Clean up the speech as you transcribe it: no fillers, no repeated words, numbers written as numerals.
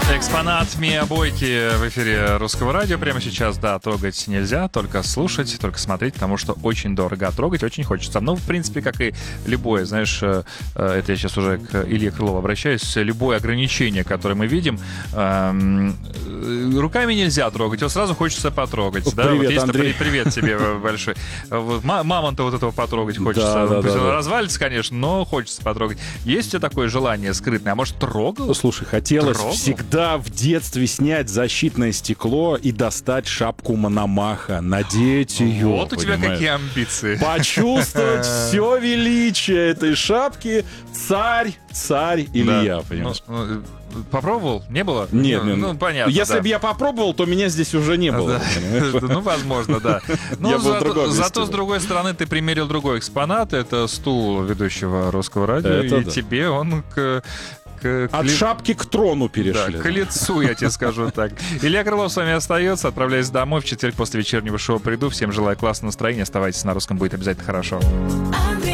Экспонат Миа Бойки в эфире Русского радио. Прямо сейчас, да, трогать нельзя, только слушать, только смотреть, потому что очень дорого, а трогать очень хочется. Ну, в принципе, как и любое, знаешь, это я сейчас уже к Илье Крылову обращаюсь, любое ограничение, которое мы видим, руками нельзя трогать, его сразу хочется потрогать. Да? Привет, вот Андрей. Привет тебе большой. Вот, мамонта вот этого потрогать хочется. Да. Развалится, конечно, но хочется потрогать. Есть у тебя такое желание скрытное? А может, трогал? Слушай, хотелось Трогал? всегда в детстве снять защитное стекло и достать шапку Мономаха, надеть ее. Вот у тебя понимаешь? какие амбиции. Почувствовать все величие этой шапки. Царь Илья, Да. понимаешь? Ну, попробовал? Не было? Нет, Ну, понятно. Если да. бы я попробовал, то меня здесь уже не было. Да. понимаешь? Ну, возможно, да. Но Я был в другом месте. зато, с другой стороны, ты примерил другой экспонат. Это стул ведущего Русского радио. Это и да. тебе он От шапки к трону да, перешли. к лицу, я тебе скажу так. Илья Крылов с вами остается. Отправляюсь домой. В четверг после вечернего шоу приду. Всем желаю классного настроения. Оставайтесь на Русском, будет обязательно хорошо. Андрей